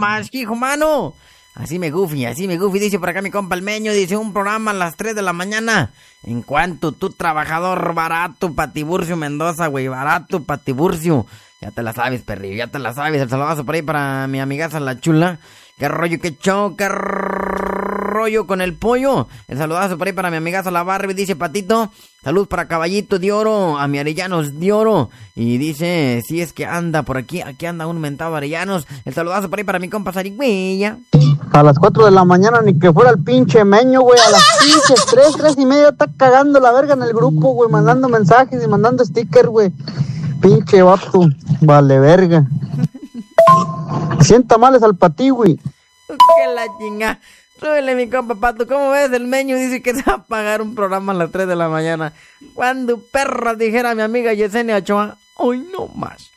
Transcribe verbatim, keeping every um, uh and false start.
más, hijo mano. Así me gufi, así me gufi, dice por acá mi compa el Meño, dice un programa a las tres de la mañana. En cuanto tú, trabajador barato, pa' Tiburcio Mendoza, güey, barato pa' Tiburcio. Ya te la sabes, perrillo, ya te la sabes. El saludazo por ahí para mi amigaza la chula. Qué rollo, qué show, qué rollo con el pollo. El saludazo por ahí para mi amigaza la Barbie, dice Patito. Salud para Caballito de Oro, a mi Arellanos de Oro. Y dice, si es que anda por aquí, aquí anda un mentado Arellanos. El saludazo por ahí para mi compa Sarigüeya. A las cuatro de la mañana, ni que fuera el pinche Meño, güey. A las pinches tres, tres y media está cagando la verga en el grupo, güey. Mandando mensajes y mandando stickers, güey. Pinche vato, vale verga. cien tamales al patí, güey. Que la chinga. Súbele mi compa Pato, ¿cómo ves? El Meño dice que se va a pagar un programa a las tres de la mañana. Cuando perra dijera mi amiga Yesenia Ochoa, hoy no más.